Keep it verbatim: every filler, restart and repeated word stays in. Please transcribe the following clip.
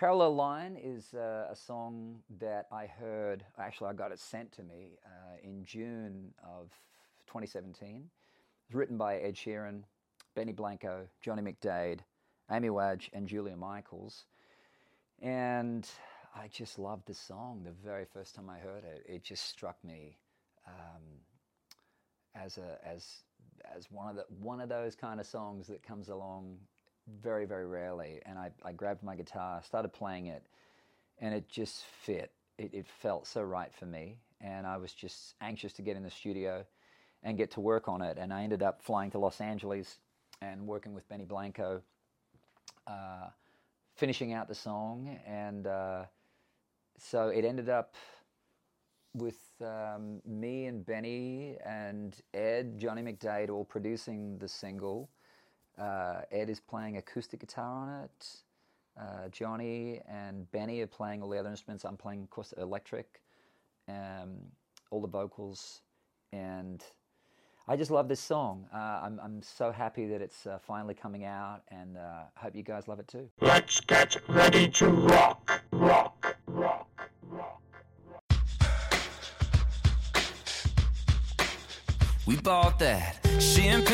Parallel Line is uh, a song that I heard, actually I got it sent to me uh, in June of twenty seventeen. It was written by Ed Sheeran, Benny Blanco, Johnny McDaid, Amy Wadge and Julia Michaels. And I just loved the song the very first time I heard it. It just struck me um, as a as as one of the one of those kind of songs that comes along very, very rarely. And I, I grabbed my guitar, started playing it, and it just fit. It, it felt so right for me. And I was just anxious to get in the studio and get to work on it. And I ended up flying to Los Angeles and working with Benny Blanco, uh, finishing out the song. And uh, so it ended up with um, me and Benny and Ed, Johnny McDaid, all producing the single. Uh, Ed is playing acoustic guitar on it. Uh, Johnny and Benny are playing all the other instruments. I'm playing, of course, electric, um, all the vocals, and I just love this song. Uh, I'm, I'm so happy that it's uh, finally coming out, and uh, I hope you guys love it too. Let's get ready to rock, rock, rock, rock. We bought that champagne.